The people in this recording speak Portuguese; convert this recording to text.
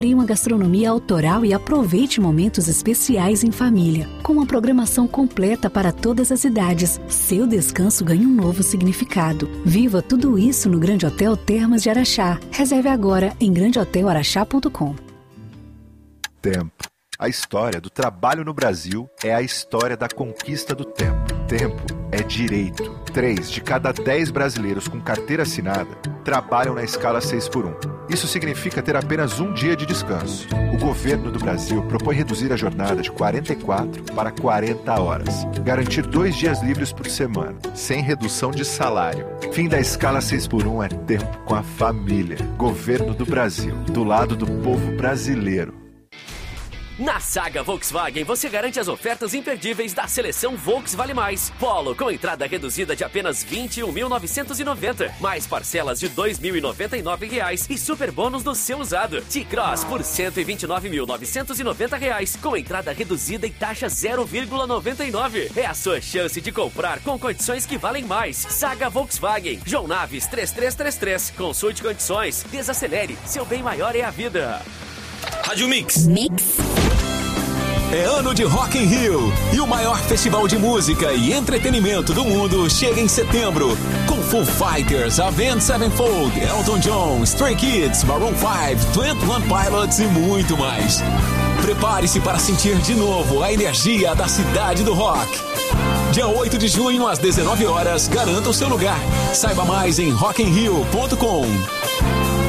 Em uma gastronomia autoral e aproveite momentos especiais em família. Com uma programação completa para todas as idades, seu descanso ganha um novo significado. Viva tudo isso no Grande Hotel Termas de Araxá. Reserve agora em grandehotelaraxá.com. Tempo. A história do trabalho no Brasil é a história da conquista do tempo. Tempo é direito. 3 de cada 10 brasileiros com carteira assinada trabalham na escala 6x1. Isso significa ter apenas um dia de descanso. O governo do Brasil propõe reduzir a jornada de 44 para 40 horas. Garantir 2 dias livres por semana, sem redução de salário. Fim da escala 6x1 é tempo com a família. Governo do Brasil, do lado do povo brasileiro. Na Saga Volkswagen, você garante as ofertas imperdíveis da seleção Volks Vale Mais. Polo, com entrada reduzida de apenas R$ 21.990, mais parcelas de R$ 2.099 e super bônus do seu usado. T-Cross por R$ 129.990, com entrada reduzida e taxa 0,99. É a sua chance de comprar com condições que valem mais. Saga Volkswagen, João Naves 3333. Consulte condições, desacelere, seu bem maior é a vida. Rádio Mix. É ano de Rock in Rio e o maior festival de música e entretenimento do mundo chega em setembro com Foo Fighters, Avenged Sevenfold, Elton John, Stray Kids, Maroon 5, 21 Pilots e muito mais. Prepare-se para sentir de novo a energia da cidade do rock. Dia 8 de junho às 19 horas, garanta o seu lugar. Saiba mais em rockinrio.com.